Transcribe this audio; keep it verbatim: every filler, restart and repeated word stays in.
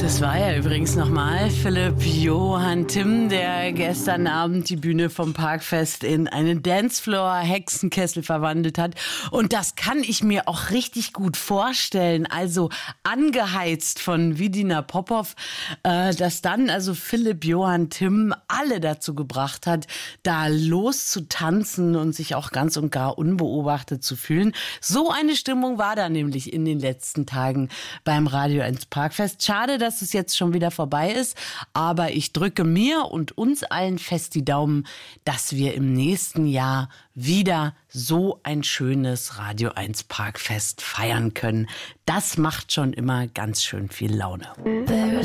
Das war ja übrigens nochmal Philipp Johann Timm, der gestern Abend die Bühne vom Parkfest in einen Dancefloor-Hexenkessel verwandelt hat. Und das kann ich mir auch richtig gut vorstellen. Also angeheizt von Vidina Popov, äh, dass dann also Philipp Johann Timm alle dazu gebracht hat, da loszutanzen und sich auch ganz und gar unbeobachtet zu fühlen. So eine Stimmung war da nämlich in den letzten Tagen beim Radio eins Parkfest. Schade, dass es jetzt schon wieder vorbei ist, aber ich drücke mir und uns allen fest die Daumen, dass wir im nächsten Jahr wieder so ein schönes Radio eins Parkfest feiern können. Das macht schon immer ganz schön viel Laune.